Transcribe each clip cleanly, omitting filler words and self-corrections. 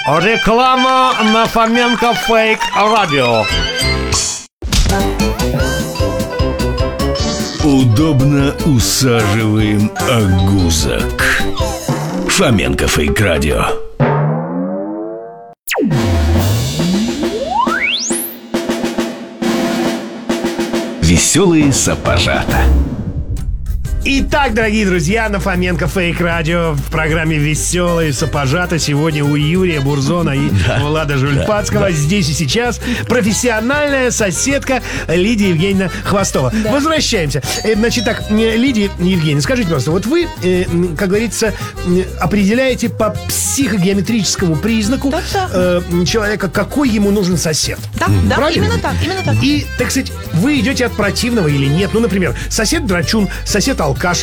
Реклама на Фоменко Фейк Радио. Удобно усаживаем огузок. Фоменко Фейк Радио. Веселые сапожата. Итак, дорогие друзья, на Фоменко Фейк Радио в программе «Веселые сапожата» сегодня у Юрия Бурзона и Влада Жульпацкого здесь и сейчас профессиональная соседка Лидия Евгеньевна Хвостова. Возвращаемся. Значит так, Лидия Евгеньевна, скажите, просто, вот вы, как говорится, определяете по психогеометрическому признаку человека, какой ему нужен сосед. Да, именно так. И, так сказать, вы идете от противного или нет? Ну, например, сосед драчун, сосед алкаш,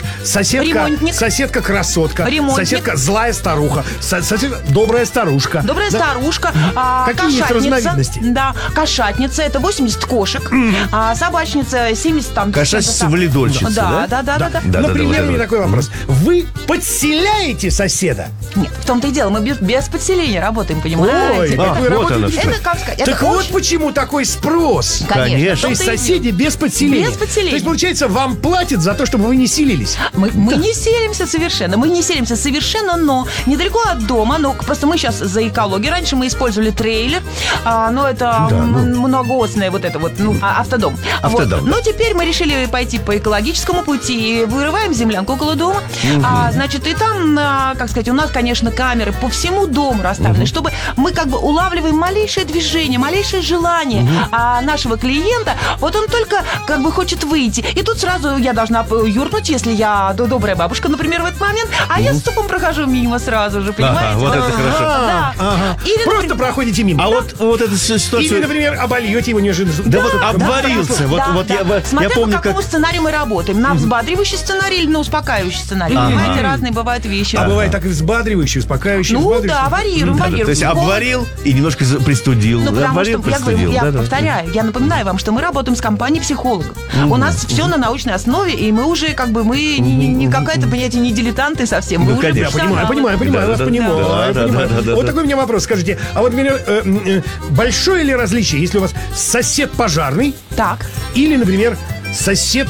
соседка красотка, соседка злая старуха, соседка добрая старушка. Добрая старушка. Какие есть разновидности? Да, кошатница, это 80 кошек, собачница 70 там. Кошатница валидольщица, да? Да. Например, у меня такой вопрос. Вы подселяете соседа? Нет, в том-то и дело, мы без подселения работаем, понимаете? Ой, вы вот оно работаете? что. Это, как сказать, Так это вот очень... почему такой спрос. Конечно. То есть соседи без подселения. Без подселения. То есть, получается, вам платят за то, чтобы вы не селились. Мы не селимся совершенно, но недалеко от дома, просто мы сейчас за экологию. Раньше мы использовали трейлер, но это многоосное автодом. Но теперь мы решили пойти по экологическому пути, вырываем землянку около дома, значит, и там, как сказать, у нас, конечно, камеры по всему дому расставлены, чтобы мы как бы улавливаем малейшее движение, малейшее желание нашего клиента, вот он только как бы хочет выйти, и тут сразу я должна юркнуть, если я добрая бабушка, например, в этот момент, а я с супом прохожу мимо сразу же, понимаете? Вот это хорошо. Да. Или, Просто проходите мимо. А вот эта ситуация... Или, например, обольете его неожиданно. Обварился. Смотря Я помню, по какому сценарию мы работаем. На взбадривающий сценарий или на успокаивающий сценарий. Понимаете, разные бывают вещи. А бывает так и взбадривающий, успокаивающий, Варьируем. То есть обварил и немножко пристудил. Потому что, я повторяю, я напоминаю вам, что мы работаем с компанией психологов. У нас все на научной основе, и мы уже мы не какая-то, понимаете, не дилетанты совсем. Мы уже Я понимаю, вас понимаю. Вот такой у меня вопрос. Скажите, а вот, например, большое ли различие, если у вас сосед пожарный, Так. или, например, сосед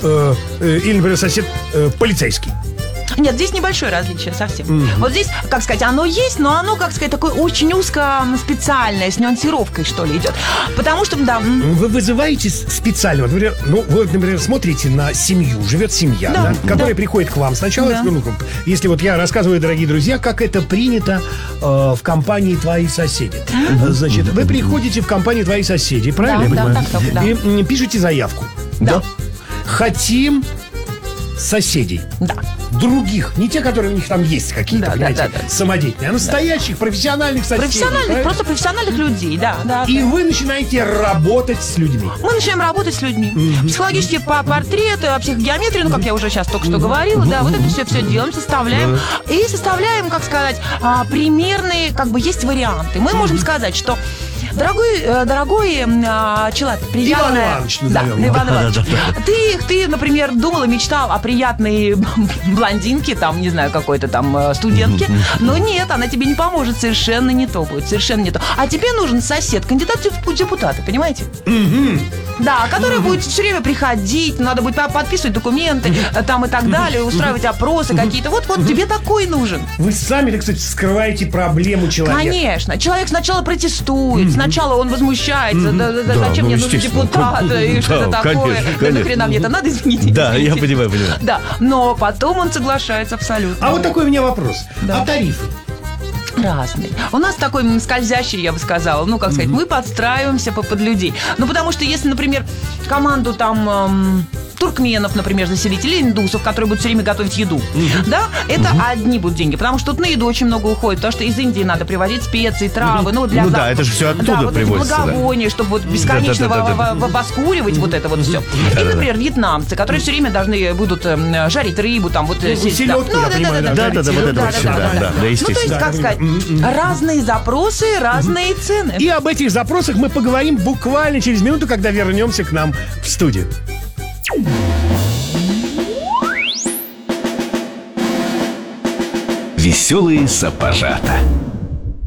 полицейский? Нет, здесь небольшое различие совсем. Вот здесь, как сказать, оно есть, но оно, как сказать, такое очень узко специальное, с нюансировкой, что ли, идет. Потому что, Вы вызываете специально, например, вы, например, смотрите на семью, живет семья, которая приходит к вам сначала, если вот я рассказываю, дорогие друзья, как это принято в компании «Твои соседи». Значит, вы приходите в компанию «Твои соседи», правильно я понимаю? И пишете заявку. Да. Хотим соседей. Да. Других, не те, которые у них там есть какие-то, понимаете, самодеятельные, а настоящих, профессиональных соседей. Просто профессиональных людей, да. И вы начинаете работать с людьми. Мы начинаем работать с людьми. Психологические портреты, психогеометрию, как я уже сейчас только что говорила, вот это все делаем, составляем. И составляем, как сказать, примерные, есть варианты. Мы можем сказать, что дорогой человек, приятный Иван Иванович, ты, например, думал и мечтал о приятной блондинке, не знаю, какой-то студентке, но нет, она тебе не поможет, совершенно не то будет, совершенно не то. А тебе нужен сосед, кандидат в депутаты, понимаете? Да, который будет все время приходить, надо будет подписывать документы, и так далее, устраивать опросы какие-то. Вот тебе такой нужен. Вы сами, так сказать, скрываете проблему человека. Конечно. Человек сначала протестует, сначала он возмущается. Зачем мне нужен депутат? И что-то такое. Нахрена мне это надо, извините. Да, я понимаю. Да, но потом он соглашается абсолютно. А вот такой у меня вопрос. А тарифы? Разные. У нас такой скользящий, я бы сказала. Мы подстраиваемся под людей. Потому что если, например, команду туркменов, например, заселить, или индусов, которые будут все время готовить еду, это одни будут деньги, потому что тут на еду очень много уходит, потому что из Индии надо привозить специи, травы, для да, это же все оттуда привозится. Благовония, чтобы бесконечно воскуривать вот это вот все. И, например, вьетнамцы, которые все время должны будут жарить рыбу, селедку, я понимаю. Да, то есть, как сказать, разные запросы, разные цены. И об этих запросах мы поговорим буквально через минуту, когда вернемся к нам в студию. Веселые сапожата.